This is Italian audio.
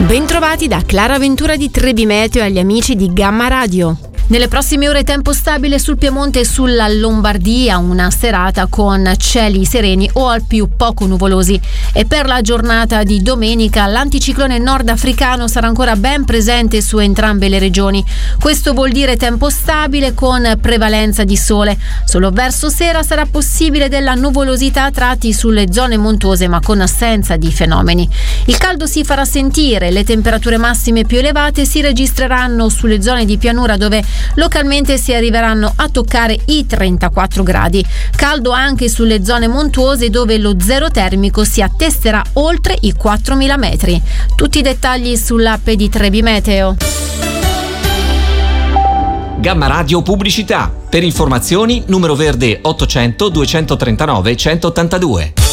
Bentrovati da Clara Ventura di Trebi Meteo e agli amici di Gamma Radio. Nelle prossime ore tempo stabile sul Piemonte e sulla Lombardia, una serata con cieli sereni o al più poco nuvolosi. E per la giornata di domenica l'anticiclone nordafricano sarà ancora ben presente su entrambe le regioni. Questo vuol dire tempo stabile con prevalenza di sole. Solo verso sera sarà possibile della nuvolosità a tratti sulle zone montuose ma con assenza di fenomeni. Il caldo si farà sentire, le temperature massime più elevate si registreranno sulle zone di pianura dove localmente si arriveranno a toccare i 34 gradi. Caldo anche sulle zone montuose dove lo zero termico si attesterà oltre i 4.000 metri. Tutti i dettagli sull'app di Trebi Meteo. Gamma Radio Pubblicità. Per informazioni numero verde 800 239 182.